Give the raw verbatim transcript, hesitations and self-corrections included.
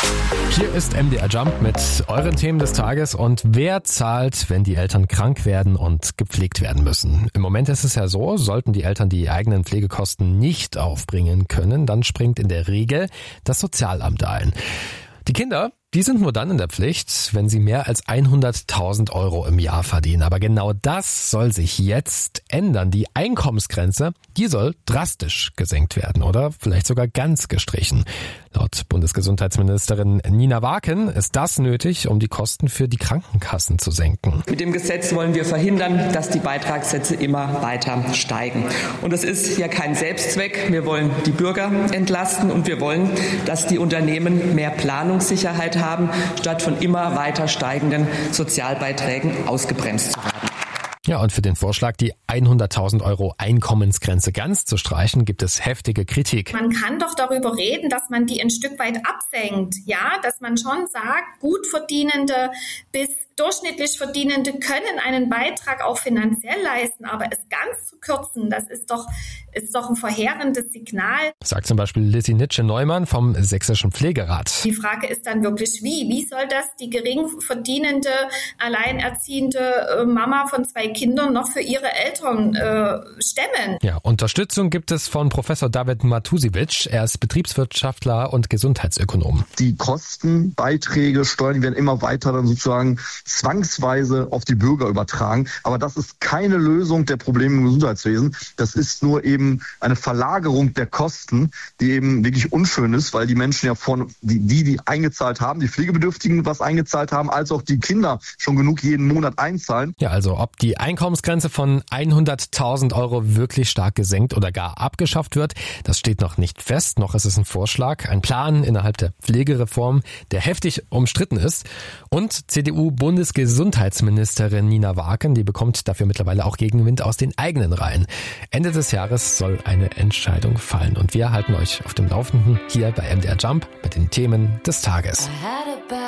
Hier ist M D R Jump mit euren Themen des Tages. Und wer zahlt, wenn die Eltern krank werden und gepflegt werden müssen? Im Moment ist es ja so, sollten die Eltern die eigenen Pflegekosten nicht aufbringen können, dann springt in der Regel das Sozialamt ein. Die Kinder, die sind nur dann in der Pflicht, wenn sie mehr als hunderttausend Euro im Jahr verdienen. Aber genau das soll sich jetzt ändern. Die Einkommensgrenze, die soll drastisch gesenkt werden oder vielleicht sogar ganz gestrichen. Laut Bundesgesundheitsministerin Nina Waken ist das nötig, um die Kosten für die Krankenkassen zu senken. Mit dem Gesetz wollen wir verhindern, dass die Beitragssätze immer weiter steigen. Und es ist ja kein Selbstzweck. Wir wollen die Bürger entlasten und wir wollen, dass die Unternehmen mehr Planungssicherheit haben, statt von immer weiter steigenden Sozialbeiträgen ausgebremst zu werden. Ja, und für den Vorschlag, die hunderttausend Euro Einkommensgrenze ganz zu streichen, gibt es heftige Kritik. Man kann doch darüber reden, dass man die ein Stück weit absenkt. Ja, dass man schon sagt, gut verdienende bis durchschnittlich Verdienende können einen Beitrag auch finanziell leisten, aber es ganz zu kürzen, das ist doch, ist doch ein verheerendes Signal. Sagt zum Beispiel Lissy Nitsche-Neumann vom Sächsischen Pflegerat. Die Frage ist dann wirklich wie? Wie soll das die gering verdienende, alleinerziehende Mama von zwei Kindern noch für ihre Eltern äh, stemmen? Ja, Unterstützung gibt es von Professor David Matusiewicz. Er ist Betriebswirtschaftler und Gesundheitsökonom. Die Kosten, Beiträge, Steuern, die werden immer weiter dann sozusagen zwangsweise auf die Bürger übertragen. Aber das ist keine Lösung der Probleme im Gesundheitswesen. Das ist nur eben eine Verlagerung der Kosten, die eben wirklich unschön ist, weil die Menschen ja von, die, die, die eingezahlt haben, die Pflegebedürftigen was eingezahlt haben, als auch die Kinder schon genug jeden Monat einzahlen. Ja, also ob die Einkommensgrenze von hunderttausend Euro wirklich stark gesenkt oder gar abgeschafft wird, das steht noch nicht fest. Noch ist es ein Vorschlag, ein Plan innerhalb der Pflegereform, der heftig umstritten ist. Und C D U-Bundesgesundheitsministerin Nina Waken, die bekommt dafür mittlerweile auch Gegenwind aus den eigenen Reihen. Ende des Jahres soll eine Entscheidung fallen. Und wir halten euch auf dem Laufenden hier bei M D R Jump mit den Themen des Tages.